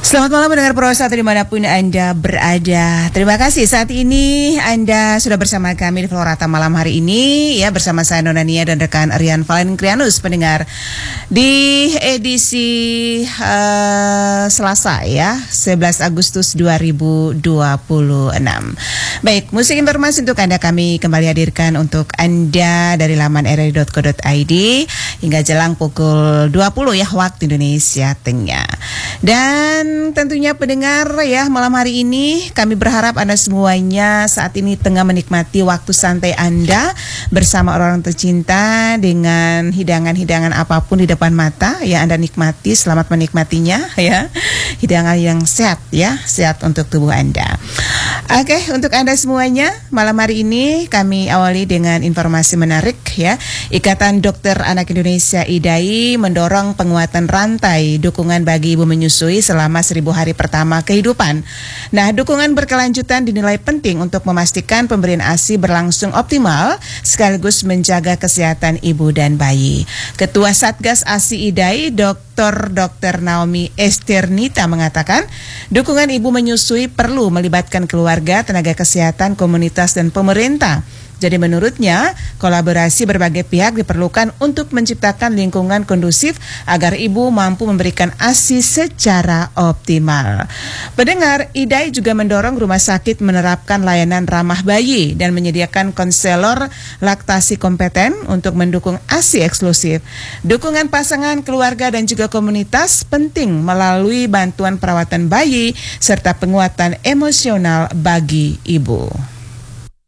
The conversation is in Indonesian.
Selamat malam pendengar Pro 1 dimanapun Anda berada. Terima kasih saat ini Anda sudah bersama kami di Florata malam hari ini ya, bersama saya Nona Nia dan rekan Rian Valentinianus pendengar di edisi Selasa ya 11 Agustus 2026. Baik, musik informasi untuk Anda kami kembali hadirkan untuk Anda dari laman rri.co.id hingga jelang pukul 20 ya waktu Indonesia Tengah. Dan tentunya pendengar ya, malam hari ini kami berharap Anda semuanya saat ini tengah menikmati waktu santai Anda bersama orang tercinta dengan hidangan-hidangan apapun di depan mata ya, Anda nikmati, selamat menikmatinya ya. Hidangan yang sehat ya, sehat untuk tubuh Anda. Oke, untuk Anda semuanya malam hari ini kami awali dengan informasi menarik ya. Ikatan Dokter Anak Indonesia IDAI mendorong penguatan rantai dukungan bagi ibu menyusui selama 1000 hari pertama kehidupan. Nah, dukungan berkelanjutan dinilai penting untuk memastikan pemberian ASI berlangsung optimal sekaligus menjaga kesehatan ibu dan bayi. Ketua Satgas ASI IDAI Dr. Naomi Esternita mengatakan, dukungan ibu menyusui perlu melibatkan keluarga, tenaga kesehatan, komunitas dan pemerintah. Jadi menurutnya, kolaborasi berbagai pihak diperlukan untuk menciptakan lingkungan kondusif agar ibu mampu memberikan ASI secara optimal. Pendengar, IDAI juga mendorong rumah sakit menerapkan layanan ramah bayi dan menyediakan konselor laktasi kompeten untuk mendukung ASI eksklusif. Dukungan pasangan, keluarga dan juga komunitas penting melalui bantuan perawatan bayi serta penguatan emosional bagi ibu.